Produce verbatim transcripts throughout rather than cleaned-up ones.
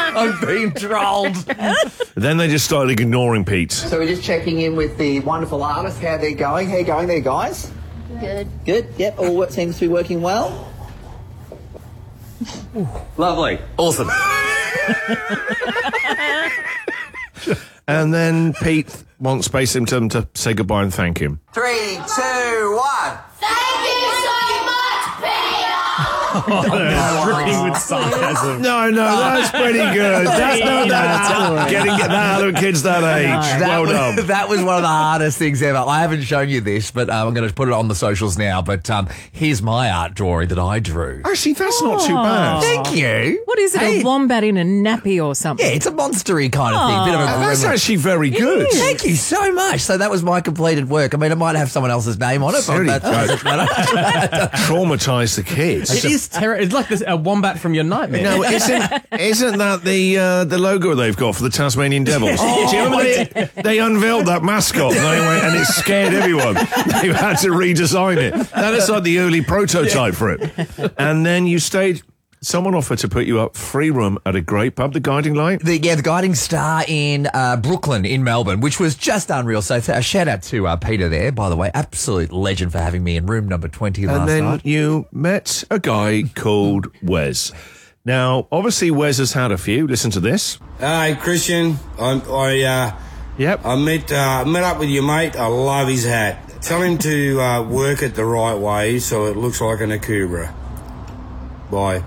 I'm being trolled. Then they just started ignoring Pete. So we're just checking in with the wonderful artists, how they're going. How you going there, guys? Good. Good, yep, all what seems to be working well. Lovely. Awesome. And then Pete wants Space Symptom to say goodbye and thank him. Three, two, one. Thank you so much, Peter! Dripping with sarcasm. No, no, that's pretty good. That's no, that's getting that out of kids that age. That Well was, done. that was one of the hardest things ever. I haven't shown you this, but um, I'm going to put it on the socials now. But um, here's my art drawing that I drew. Actually, that's not too bad. Thank you. What is it, Hey. a wombat in a nappy or something? Yeah, it's a monstery kind of thing. Bit of a That's gremlin. actually very good. Thank you so much. So that was my completed work. I mean, it might have someone else's name on it, but Very that's good. Traumatise the kids. It is terror. It's like this, a wombat from your nightmare. No, isn't isn't that the uh, the logo they've got for the Tasmanian Devils? Do you remember they, they unveiled that mascot and, they went, and it scared everyone? They had to redesign it. That is like the early prototype for it. And then you stayed. Someone offered to put you up free room at a great pub, the Guiding Light. The, yeah, the Guiding Star in uh, Brooklyn in Melbourne, which was just unreal. So a shout out to uh, Peter there, by the way. Absolute legend for having me in room number twenty last And then night. you met a guy called Wes. Now, obviously, Wes has had a few. Listen to this. Hey, Christian. I, I, uh, Yep. I met, uh, met up with your mate. I love his hat. Tell him to uh, work it the right way so it looks like an Akubra. Bye.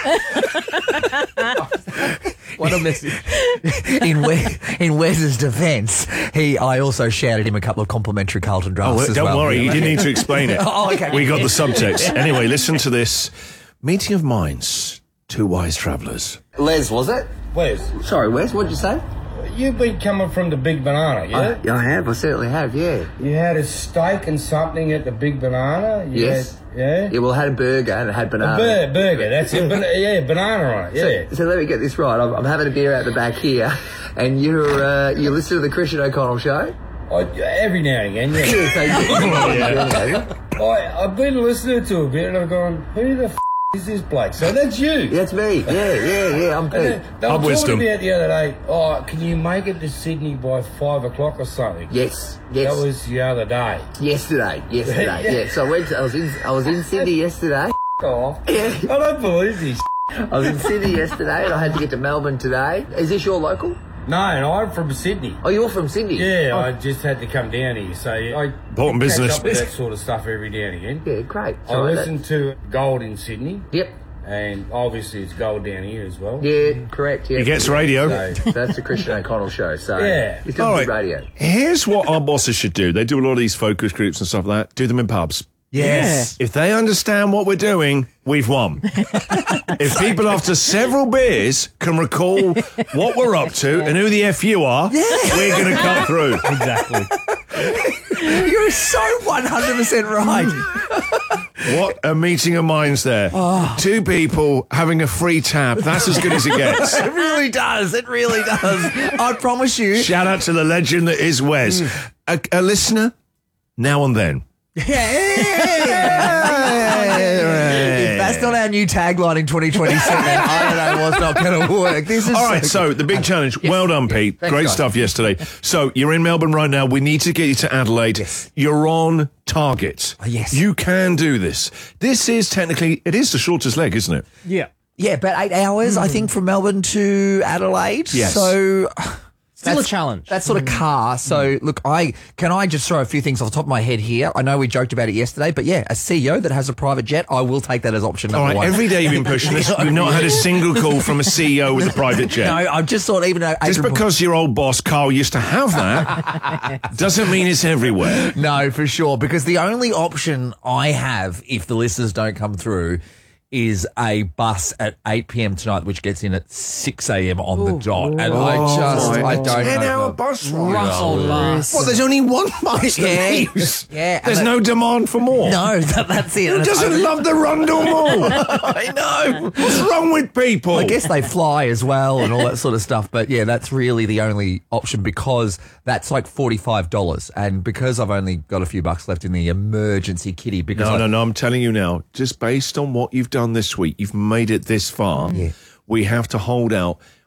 What a message. in, Wes, in Wes's defence, he I also shouted him a couple of complimentary Carlton Oh, drafts well, as don't well. worry, you didn't need to explain it. Oh, okay. We got the subtext. Anyway, listen to this. Meeting of minds. Two wise travellers. Les, was it? Wes, Sorry, Wes, what'd you say? you've been coming from the Big Banana, yeah? I, I have, I certainly have, yeah. You had a steak and something at the Big Banana? You Yes. Had, yeah? Yeah, well, I had a burger and it had A banana. bur- burger, that's it. Ban- yeah, banana on it, yeah. So let me get this right. I'm, I'm having a beer out the back here, and you're uh, you listen to the Christian O'Connell show. I, every now and again, yeah. Yeah, so you- I, I've been listening to a bit and I've gone, who the f*** is this bloke? So that's you. That's me. Yeah, yeah, yeah. I'm And Pete. then they were Up talking wisdom. about the other day, oh, can you make it to Sydney by five o'clock or something? Yes, yes. That was the other day. Yesterday, yesterday. Yeah. Yeah. So I went. To, I was in. I was in Sydney yesterday. Oh, Yeah. I don't believe this. I was in Sydney yesterday, and I had to get to Melbourne today. Is this your local? No, and I'm from Sydney. Oh, you're from Sydney. Yeah, Oh, I just had to come down here. So I Important catch business. up with that sort of stuff every now and again. yeah, great. I So that- listen to Gold in Sydney, Yep. and obviously it's Gold down here as well. Yeah, correct. Yeah. He gets radio. So, That's the Christian O'Connell show. So Yeah. it's doing All good right. radio. Here's what our bosses should do. They do a lot of these focus groups and stuff like that. Do them in pubs. Yes. If they understand what we're doing, we've won. If people after several beers can recall what we're up to and who the F you are, we're going to cut through. Exactly. You're so one hundred percent right. What a meeting of minds there. Two people having a free tab. That's as good as it gets. It really does. It really does. I promise you. Shout out to the legend that is Wes. A, a listener, now and then. If that's not our new tagline in twenty twenty-seven, I don't know what's not going to work. This is All right, so the big challenge. Well done, Pete. Thanks, Great guys. stuff yesterday. So you're in Melbourne right now. We need to get you to Adelaide. Yes. You're on target. yes. You can do this. This is technically, it is the shortest leg, isn't it? Yeah. Yeah, about eight hours, I think, from Melbourne to Adelaide. Yes. So Still that's- a challenge. That sort of car. So look, I can I just throw a few things off the top of my head here. I know we joked about it yesterday, but yeah, a C E O that has a private jet, I will take that as option All number right, one. every day you've been pushing this. We've not had a single call from a C E O with a private jet. No, I just thought even though Just Adrian- because your old boss, Carl, used to have that doesn't mean it's everywhere. No, for sure. Because the only option I have, if the listeners don't come through, is a bus at eight p.m. tonight, which gets in at six a.m. on the dot. And I just, I don't know. ten-hour bus ride. Russell bus. Well, there's only one bus Yeah. to use. Yeah, and There's that- no demand for more. No, that, that's it. Who And it's doesn't only- love the Rundle Mall? I know. What's wrong with people? I guess they fly as well and all that sort of stuff. But yeah, that's really the only option because that's like forty-five dollars. And because I've only got a few bucks left in the emergency kitty, because No, I, no, no. I'm telling you now, just based on what you've done this week, you've made it this far. Yeah. We have to hold out.